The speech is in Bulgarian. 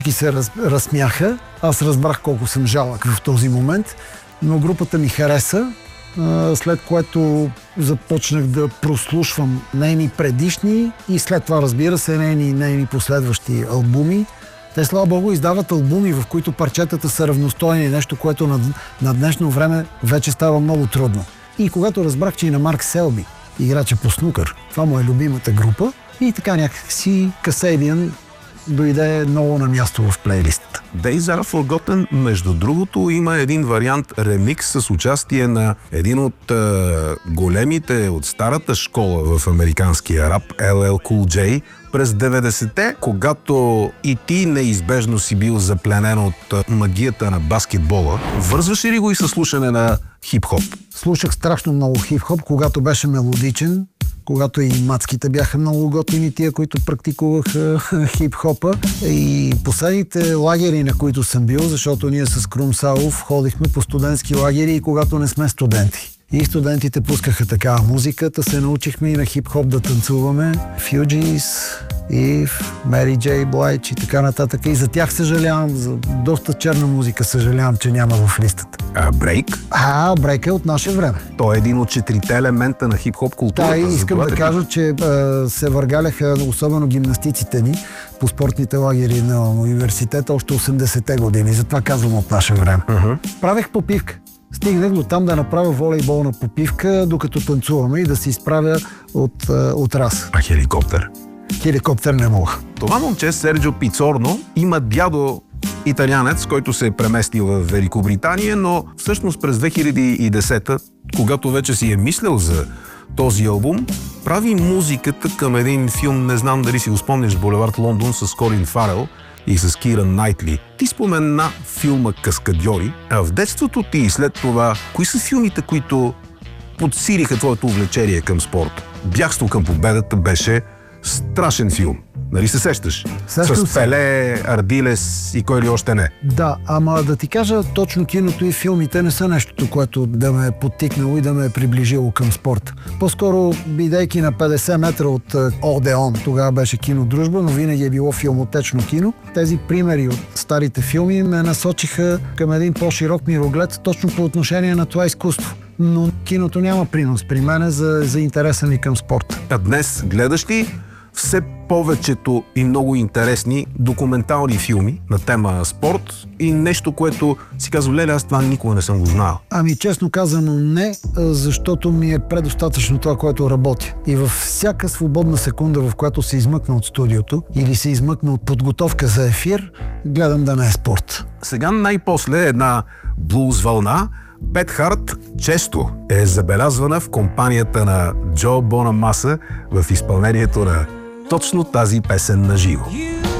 И се разсмяха. Аз разбрах колко съм жалък в този момент, но групата ми хареса, след което започнах да прослушвам нейни предишни и след това, разбира се, нейни последващи албуми. Те, слава богу, издават албуми, в които парчетата са равностойни, нещо, което на днешно време вече става много трудно. И когато разбрах, че и на Марк Селби, играча по снукър, това му е любимата група, и така някакси Kasabian дойде много на място в плейлистата. Days Are Forgotten, между другото, има един вариант ремикс с участие на един от големите от старата школа в американския рап, LL Cool J, през 90-те, когато и ти неизбежно си бил запленен от магията на баскетбола. Вързваше ли го и със слушане на хип-хоп? Слушах страшно много хип-хоп, когато беше мелодичен, когато и мацките бяха много готини, тия, които практикуваха хип-хопа. И последните лагери, на които съм бил, защото ние с Крум Саов ходихме по студентски лагери и когато не сме студенти. И студентите пускаха такава музиката, се научихме и на хип-хоп да танцуваме. Fugees, Eve, Mary J. Blige и така нататък. И за тях съжалявам, за доста черна музика съжалявам, че няма в листата. А Брейк? Брейк е от наше време. Той е един от 4-те елемента на хип-хоп културата. Да, искам да кажа, че се въргаляха особено гимнастиците ни по спортните лагери на университета още 80-те години. Затова казвам от наше време. Правех попивка. Стигнах до там да направя волейболна попивка, докато танцуваме и да се изправя от раз. А хеликоптер? Хеликоптер не мога. Това момче, Серджо Пицорно, има дядо италианец, който се е преместил в Великобритания, но всъщност през 2010-та, когато вече си е мислял за този албум, прави музиката към един филм, не знам дали си го спомняш, Булевард Лондон с Колин Фарел и с Киран Найтли. Ти спомена филма Каскадьори, а в детството ти и след това, кои са филмите, които подсилиха твоето увлечение към спорт? Бягство към победата беше страшен филм. Нали се сещаш? С Пеле, Ардилес и кой ли още не. Да, ама да ти кажа, точно киното и филмите не са нещото, което да ме е подтикнало и да ме е приближило към спорт. По-скоро, бидейки на 50 метра от Одеон, тогава беше кино Дружба, но винаги е било филмотечно кино. Тези примери от старите филми ме насочиха към един по-широк мироглед, точно по отношение на това изкуство. Но киното няма принос при мен за интереса ми към спорта. А днес гледаш ли все повечето и много интересни документални филми на тема спорт и нещо, което си казва, леле, аз това никога не съм го знал? Ами честно казано не, защото ми е предостатъчно това, което работя. И във всяка свободна секунда, в която се измъкна от студиото или се измъкна от подготовка за ефир, гледам да не е спорт. Сега най-после една блуз вълна. Бет Харт често е забелязвана в компанията на Джо Бонамаса в изпълнението на точно тази песен на живо.